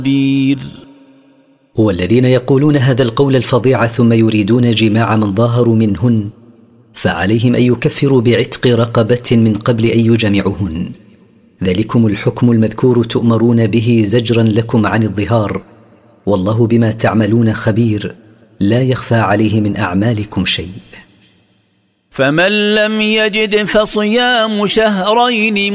والذين يقولون هذا القول الفظيع ثم يريدون جماع من ظاهروا منهن فعليهم أن يكفروا بعتق رقبة من قبل أن يجمعهن. ذلكم الحكم المذكور تؤمرون به زجرا لكم عن الظهار، والله بما تعملون خبير، لا يخفى عليه من أعمالكم شيء. فمن لم يجد فصيام شهرين